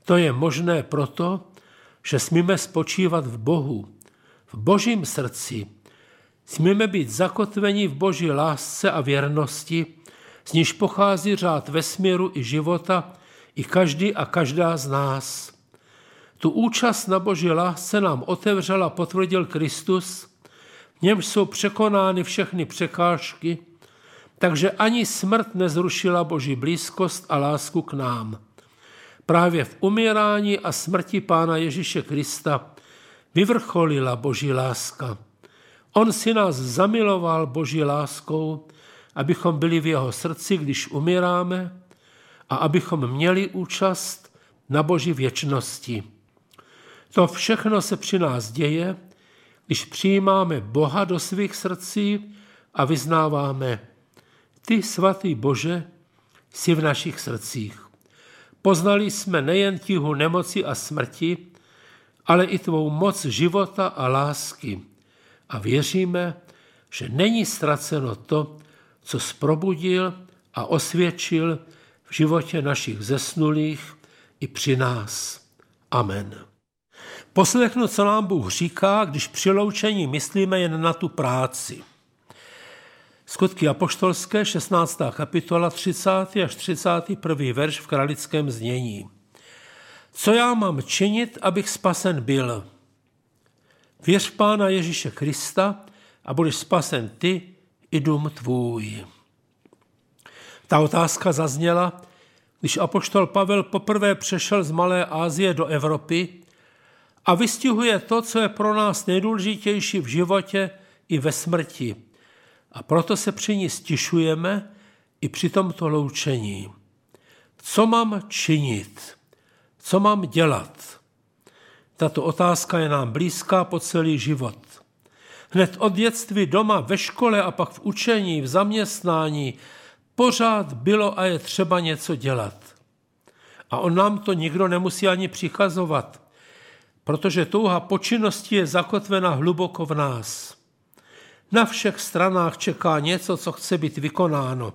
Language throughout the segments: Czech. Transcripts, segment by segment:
To je možné proto, že smíme spočívat v Bohu, v Božím srdci. Smíme být zakotveni v Boží lásce a věrnosti, z níž pochází řád vesmíru i života, i každý a každá z nás. Tu účast na Boží lásce nám otevřel a potvrdil Kristus, v němž jsou překonány všechny překážky, takže ani smrt nezrušila Boží blízkost a lásku k nám. Právě v umírání a smrti Pána Ježíše Krista vyvrcholila Boží láska. On si nás zamiloval Boží láskou, abychom byli v jeho srdci, když umíráme, a abychom měli účast na Boží věčnosti. To všechno se při nás děje, když přijímáme Boha do svých srdcí a vyznáváme: Ty, svatý Bože, jsi v našich srdcích. Poznali jsme nejen tíhu nemoci a smrti, ale i tvou moc života a lásky. A věříme, že není ztraceno to, co zprobudil a osvědčil v životě našich zesnulých i při nás. Amen. Poslechnu, co nám Bůh říká, když při loučení myslíme jen na tu práci. Skutky apoštolské, 16. kapitola, 30. až 31. verš v kralickém znění. Co já mám činit, abych spasen byl? Věř v Pána Ježíše Krista a budeš spasen ty i dům tvůj. Ta otázka zazněla, když apoštol Pavel poprvé přešel z Malé Asie do Evropy a vystihuje to, co je pro nás nejdůležitější v životě i ve smrti. A proto se při ní stišujeme i při tomto loučení. Co mám činit? Co mám dělat? Tato otázka je nám blízká po celý život. Hned od dětství doma, ve škole a pak v učení, v zaměstnání pořád bylo a je třeba něco dělat. A on nám to nikdo nemusí ani přikazovat, protože touha po činnosti je zakotvena hluboko v nás. Na všech stranách čeká něco, co chce být vykonáno.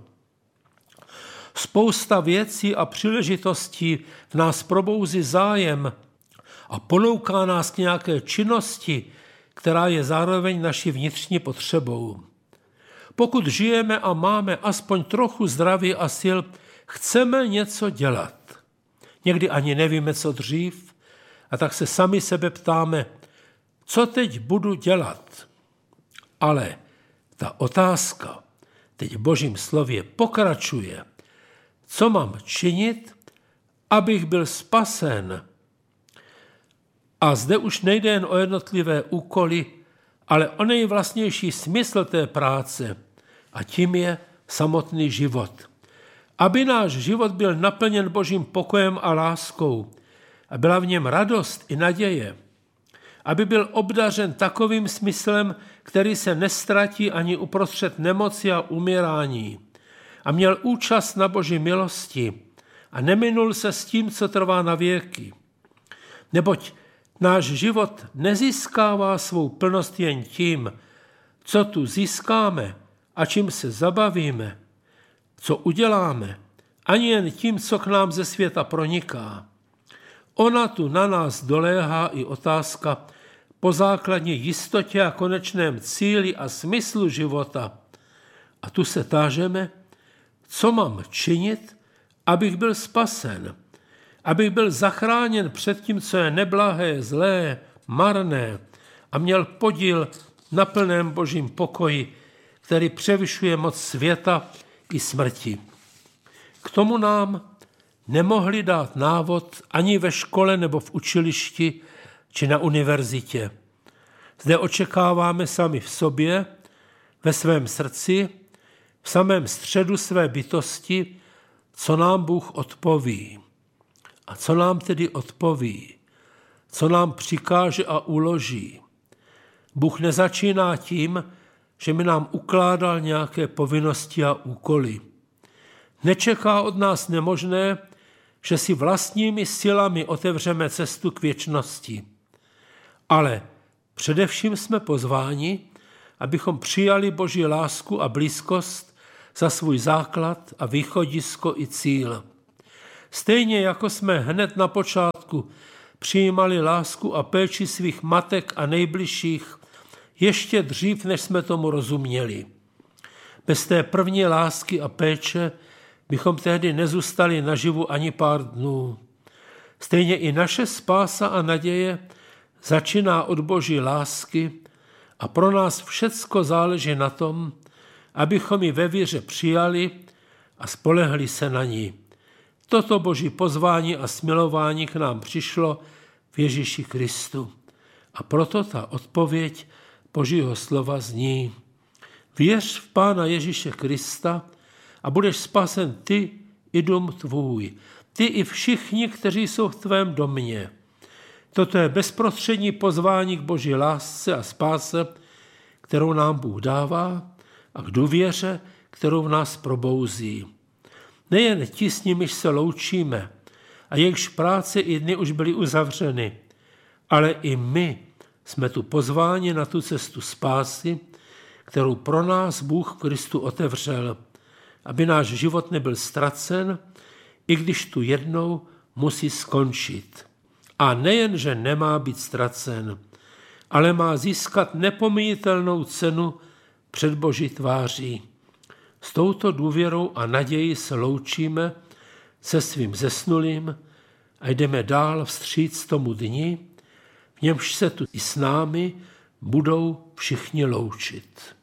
Spousta věcí a příležitostí v nás probouzí zájem a ponouká nás k nějaké činnosti, která je zároveň naší vnitřní potřebou. Pokud žijeme a máme aspoň trochu zdraví a sil, chceme něco dělat. Někdy ani nevíme, co dřív, a tak se sami sebe ptáme, co teď budu dělat. Ale ta otázka teď v Božím slově pokračuje. Co mám činit, abych byl spasen? A zde už nejde jen o jednotlivé úkoly, ale o nejvlastnější smysl té práce, a tím je samotný život. Aby náš život byl naplněn Božím pokojem a láskou a byla v něm radost i naděje, aby byl obdařen takovým smyslem, který se nestratí ani uprostřed nemoci a umírání, a měl účast na Boží milosti a neminul se s tím, co trvá na věky. Neboť náš život nezískává svou plnost jen tím, co tu získáme a čím se zabavíme, co uděláme, ani jen tím, co k nám ze světa proniká. Ona tu na nás doléhá i otázka po základní jistotě a konečném cíli a smyslu života. A tu se tážeme, co mám činit, abych byl spasen, abych byl zachráněn před tím, co je neblahé, zlé, marné a měl podíl na plném Božím pokoji, který převyšuje moc světa i smrti. K tomu nám nemohli dát návod ani ve škole nebo v učilišti či na univerzitě. Zde očekáváme sami v sobě, ve svém srdci, v samém středu své bytosti, co nám Bůh odpoví. A co nám tedy odpoví? Co nám přikáže a uloží? Bůh nezačíná tím, že by nám ukládal nějaké povinnosti a úkoly. Nečeká od nás nemožné, že si vlastními silami otevřeme cestu k věčnosti. Ale především jsme pozváni, abychom přijali Boží lásku a blízkost za svůj základ a východisko i cíl. Stejně jako jsme hned na počátku přijímali lásku a péči svých matek a nejbližších, ještě dřív, než jsme tomu rozuměli. Bez té první lásky a péče bychom tehdy nezůstali naživu ani pár dnů. Stejně i naše spása a naděje začíná od Boží lásky a pro nás všecko záleží na tom, abychom ji ve víře přijali a spolehli se na ní. Toto Boží pozvání a smilování k nám přišlo v Ježíši Kristu. A proto ta odpověď Božího slova zní: věř v Pána Ježíše Krista a budeš spasen ty i dům tvůj, ty i všichni, kteří jsou v tvém domě. Toto je bezprostřední pozvání k Boží lásce a spáse, kterou nám Bůh dává, a k důvěře, kterou v nás probouzí. Nejen ti, s nimiž se loučíme a jejichž práce i dny už byly uzavřeny, ale i my jsme tu pozváni na tu cestu spásy, kterou pro nás Bůh v Kristu otevřel, aby náš život nebyl ztracen, i když tu jednou musí skončit. A nejen, že nemá být ztracen, ale má získat nepomíjitelnou cenu před Boží tváří. S touto důvěrou a nadějí se loučíme se svým zesnulým a jdeme dál vstříc tomu dni, v němž se tu i s námi budou všichni loučit.